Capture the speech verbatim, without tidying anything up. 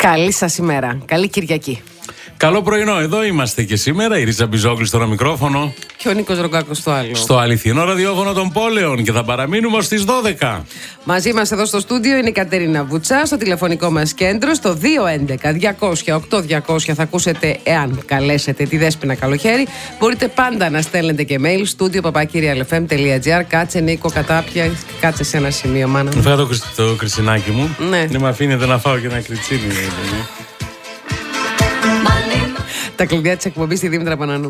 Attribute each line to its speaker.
Speaker 1: Καλή σας ημέρα. Καλή Κυριακή.
Speaker 2: Καλό πρωινό, εδώ είμαστε και σήμερα. Η Ρίτσα Μπιζόγλου στο ένα μικρόφωνο.
Speaker 1: Και ο Νίκος Ρογκάκος στο άλλο.
Speaker 2: Στο αληθινό ραδιόφωνο των πόλεων. Και θα παραμείνουμε στις δώδεκα.
Speaker 1: Μαζί μας εδώ στο στούντιο είναι η Κατερίνα Βουτσά. Στο τηλεφωνικό μας κέντρο, στο δύο έντεκα διακόσια οκτώ διακόσια θα ακούσετε, εάν καλέσετε, τη Δέσποινα Καλοχέρη. Μπορείτε πάντα να στέλνετε και mail στούντιο παπάκυρια ελ εφ εμ τελεία τζι άρ. Κάτσε, Νίκο, κατάπια. Κάτσε σε ένα σημείο, μάνα.
Speaker 2: Μου φέρα το, το κριτσινάκι μου.
Speaker 1: Ναι.
Speaker 2: Δεν με αφήνετε να φάω και ένα κριτσίνι.
Speaker 1: Τα κλειδιά της εκπομπής στη Δήμητρα Πανανού.